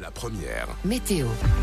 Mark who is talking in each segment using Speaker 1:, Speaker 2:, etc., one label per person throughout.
Speaker 1: La première.
Speaker 2: Météo.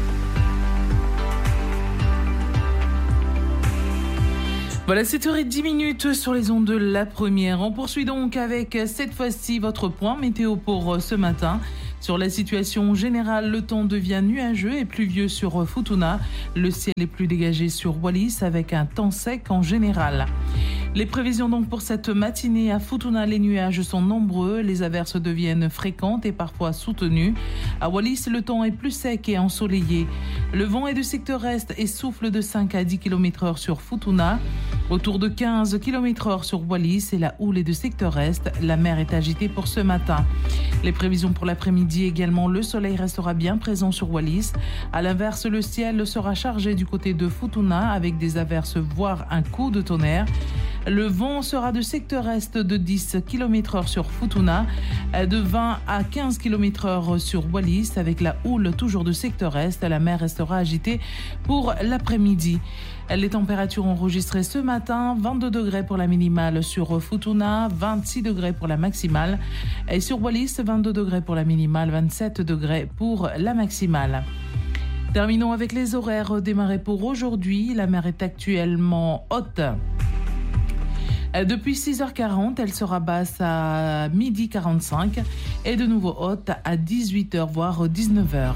Speaker 3: Voilà, 7h10 sur les ondes de La Première. On poursuit donc avec cette fois-ci votre point météo pour ce matin. Sur la situation générale, le temps devient nuageux et pluvieux sur Futuna. Le ciel est plus dégagé sur Wallis avec un temps sec en général. Les prévisions donc pour cette matinée à Futuna, les nuages sont nombreux, les averses deviennent fréquentes et parfois soutenues. À Wallis, le temps est plus sec et ensoleillé. Le vent est de secteur est et souffle de 5 à 10 km/h sur Futuna. Autour de 15 km/h sur Wallis et la houle est de secteur est. La mer est agitée pour ce matin. Les prévisions pour l'après-midi également, le soleil restera bien présent sur Wallis. À l'inverse, le ciel sera chargé du côté de Futuna avec des averses voire un coup de tonnerre. Le vent sera de secteur est de 10 km/h sur Futuna, de 20 à 15 km/h sur Wallis avec la houle toujours de secteur est. La mer restera agitée pour l'après-midi. Les températures enregistrées ce matin, 22 degrés pour la minimale sur Futuna, 26 degrés pour la maximale. Et sur Wallis, 22 degrés pour la minimale, 27 degrés pour la maximale. Terminons avec les horaires démarrés pour aujourd'hui. La mer est actuellement haute. Depuis 6h40, elle sera basse à 12h45 et de nouveau haute à 18h voire 19h.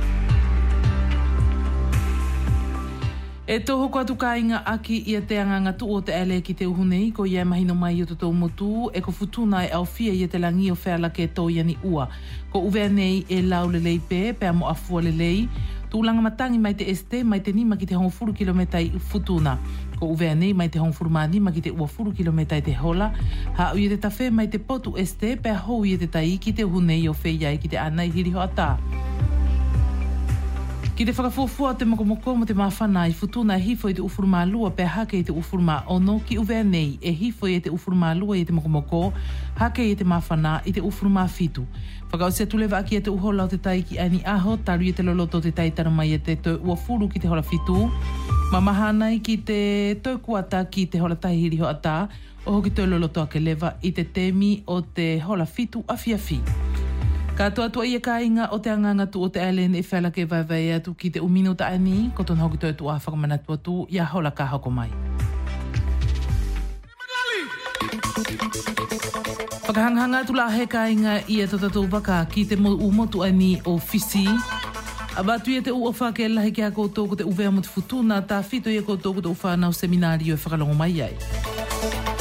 Speaker 3: E toho kua tukainga aki ia te anganga tu o te ele ki te uhunei ko ia mahino mai o te tau motu e ko Futuna e awhia ia te langi o whēla ke tau iani ua. Ko uwea nei e lau le lei pē, pēr mo afua le lei. Tūlanga matangi mai te este, mai te nima ki te hongfuru kilometai Futuna. Ko uwea nei mai te hongfuru manima ki te uafuru kilometai te hola. Ha ui te tawhe mai te potu este, pēr hou ia te tai ki te uhunei o wheiai ki te anai hiri ho ata. Ki te whakafuafua te mokomoko mo te mawhana i Futuna e hifo i te ufuruma lua pe hake i te ufuruma ono ki uwea nei e hifo i te ufuruma lua i te mokomoko hake i te mawhana i te ufuruma fitu. Whakausia tulewa aki e te uhola o te tai ki ani aho taru i te loloto te tai taramai e te te uafuru ki te hola fitu. Mamahanai ki te taukuata ki te hola tahiri ho ata o hoki te loloto ake lewa i te temi o te hola fitu afiafi. Ka toa ia ka inga o te anganga tu o te alen e whela ke vai atu ki te umino ta ani, ko ton hoki tu a whakamana tu ia hola ka hako mai. Whakahanghanga tu la he ka inga ia tatatou waka ki te umotu ani o Fisi. Abatu ia te uofa ke lahi ki a koutou ko te uvea mo te Futuna, ta fito ia koutou ko te uwhanau seminario e whakalongo mai ai.